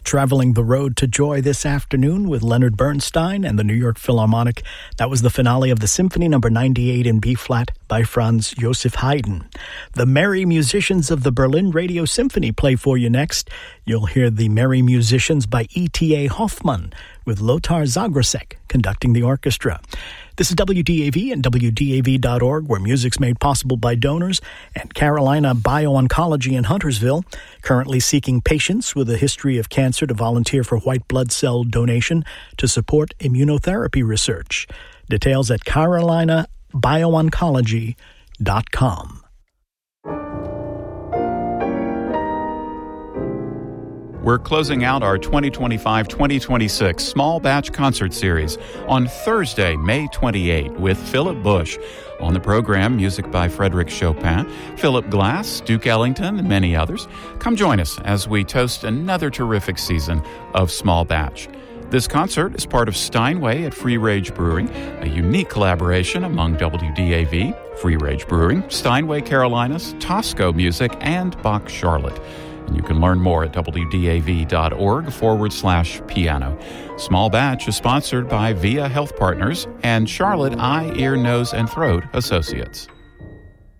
traveling the road to joy this afternoon with Leonard Bernstein and the New York Philharmonic. That was the finale of the Symphony No. 98 in B-flat by Franz Joseph Haydn. The Merry Musicians of the Berlin Radio Symphony play for you next. You'll hear the Merry Musicians by E.T.A. Hoffmann with Lothar Zagrasek conducting the orchestra. This is WDAV and WDAV.org, where music's made possible by donors, and Carolina Bio-Oncology in Huntersville, currently seeking patients with a history of cancer to volunteer for white blood cell donation to support immunotherapy research. Details at carolinabioncology.com. We're closing out our 2025-2026 Small Batch Concert Series on Thursday, May 28, with Philip Bush. On the program, music by Frédéric Chopin, Philip Glass, Duke Ellington, and many others. Come join us as we toast another terrific season of Small Batch. This concert is part of Steinway at Free Rage Brewing, a unique collaboration among WDAV, Free Rage Brewing, Steinway Carolinas, Tosco Music, and Bach Charlotte. And you can learn more at wdav.org/piano. Small Batch is sponsored by VIA Health Partners and Charlotte Eye, Ear, Nose, and Throat Associates.